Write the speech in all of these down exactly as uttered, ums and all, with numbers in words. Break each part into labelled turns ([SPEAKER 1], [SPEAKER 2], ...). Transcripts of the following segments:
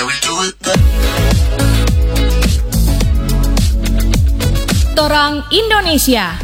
[SPEAKER 1] Torang Indonesia.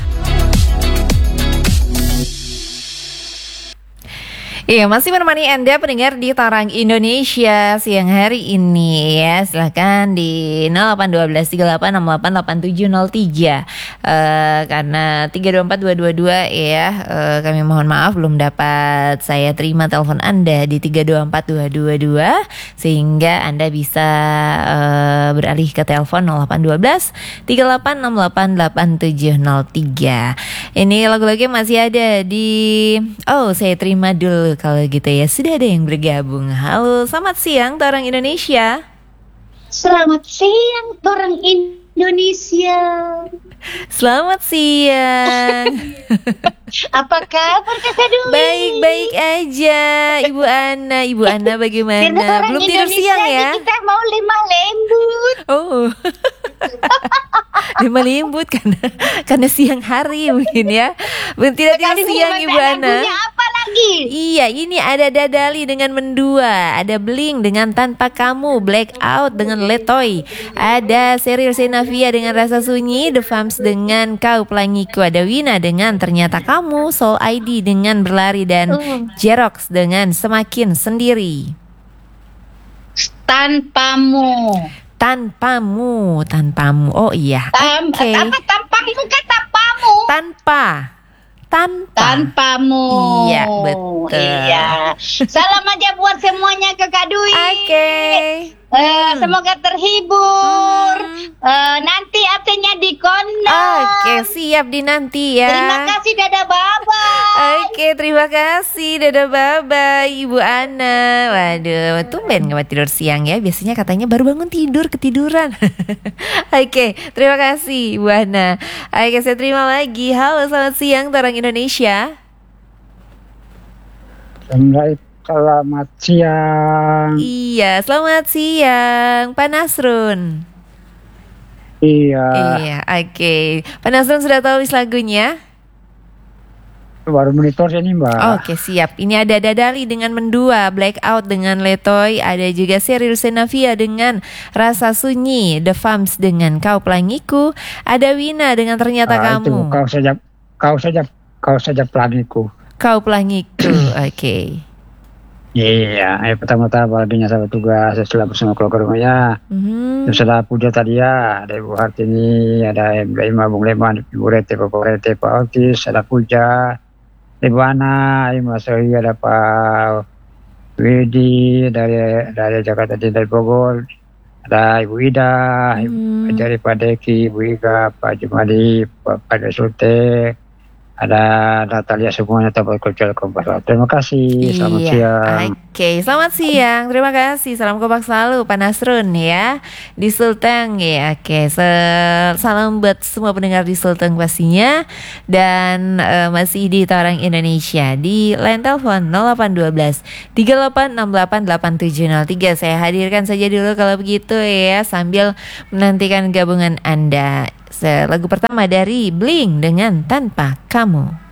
[SPEAKER 2] Iya, masih menemani Anda pendengar di Torang Indonesia siang hari ini ya. Silahkan di nol delapan satu dua tiga delapan enam delapan delapan tujuh nol tiga uh, karena tiga dua empat dua dua dua ya. Uh, kami mohon maaf belum dapat saya terima telepon Anda di tiga dua empat dua dua dua sehingga Anda bisa uh, beralih ke telepon nol delapan satu dua tiga delapan enam delapan delapan tujuh nol tiga. Ini lagu-lagu masih ada di Oh, saya terima dulu. Kalau gitu ya, sudah ada yang bergabung. Halo, selamat siang Torang Indonesia.
[SPEAKER 3] Selamat siang Torang Indonesia.
[SPEAKER 2] Selamat siang.
[SPEAKER 3] Apa kabar Kakak Dwi?
[SPEAKER 2] Baik-baik aja Ibu Ana. Ibu Ana bagaimana? Belum tidur siang ya?
[SPEAKER 3] Kita mau lima lembut.
[SPEAKER 2] Oh. Lima lembut karena karena siang hari mungkin ya. Belum tidak tidur siang Ibu Ana.
[SPEAKER 3] Apa lagi?
[SPEAKER 2] Iya, ini ada Dadali dengan Mendua, ada Bling dengan Tanpa Kamu, Blackout dengan Letoy, ada Sheryl Xenavia dengan Rasa Sunyi, The Fams dengan Kau Pelangiku, ada Wina dengan Ternyata Kamu, Soul I D dengan Berlari, dan
[SPEAKER 3] uh.
[SPEAKER 2] Jerox dengan Semakin Sendiri.
[SPEAKER 3] Tanpamu.
[SPEAKER 2] Tanpamu, tanpamu. Oh iya.
[SPEAKER 3] Tam,
[SPEAKER 2] okay.
[SPEAKER 3] Apa tampamu kan tanpamu?
[SPEAKER 2] Tanpa. Tanpa.
[SPEAKER 3] Tanpamu.
[SPEAKER 2] Iya, betul.
[SPEAKER 3] Iya. Salam aja buat semuanya Kakak Dwi.
[SPEAKER 2] Oke. Okay.
[SPEAKER 3] Uh,
[SPEAKER 2] hmm.
[SPEAKER 3] Semoga terhibur. hmm. uh, Nanti artinya di kondom.
[SPEAKER 2] Oke, okay, siap dinanti ya.
[SPEAKER 3] Terima kasih, dadah baba.
[SPEAKER 2] Oke, okay, terima kasih, dadah baba Ibu Ana. Waduh, tumben gak tidur siang ya. Biasanya katanya baru bangun tidur, ketiduran. Oke, okay, terima kasih Ibu Ana. Oke, okay, saya terima lagi. Halo, selamat siang Torang Indonesia.
[SPEAKER 4] Selamat siang.
[SPEAKER 2] Iya, selamat siang Pak Nasrun.
[SPEAKER 4] Iya.
[SPEAKER 2] Iya, oke okay. Pak Nasrun sudah tahu list lagunya?
[SPEAKER 4] Baru monitor sini Mbak.
[SPEAKER 2] Oke, okay, siap. Ini ada Dadali dengan Mendua, Blackout dengan Letoy, ada juga Sheryl Xenavia dengan Rasa Sunyi, The Fams dengan Kau Pelangiku, ada Wina dengan Ternyata
[SPEAKER 4] ah,
[SPEAKER 2] Kamu.
[SPEAKER 4] Itu, kau saja, kau saja, kau saja pelangiku.
[SPEAKER 2] Kau Pelangiku, oke. Okay.
[SPEAKER 4] Iya, yeah, pertama-tama baginya sahabat tugas setelah bersama keluarga rumahnya.
[SPEAKER 2] Mm-hmm.
[SPEAKER 4] Setelah puja tadi ya, ada Ibu Hartini, ada Ibu Ima, Bung Leman, Ibu Rete, Bapak Rete, Pak Otis, ada Puja, Ibu Ana, Ibu Masri, ada Pak Widi dari dari Jakarta, dari Bogor, ada Ibu Ida, mm. dari Pak Deki, Ibu Iga, Pak Jumadi, Pak Pada Sulte. Ada Natalia semuanya tabel kerja kompas. Terima kasih. Selamat
[SPEAKER 2] iya.
[SPEAKER 4] siang.
[SPEAKER 2] Oke, okay. Selamat siang. Terima kasih. Salam kompak selalu Pak Nasrun ya di Sulteng ya. Oke, okay. Salam buat semua pendengar di Sulteng pastinya. Dan uh, masih di Torang Indonesia di line telepon nol delapan satu dua tiga delapan enam delapan delapan tujuh nol tiga. Saya hadirkan saja dulu kalau begitu ya, sambil menantikan gabungan Anda. Lagu pertama dari Bling dengan Tanpa Kamu.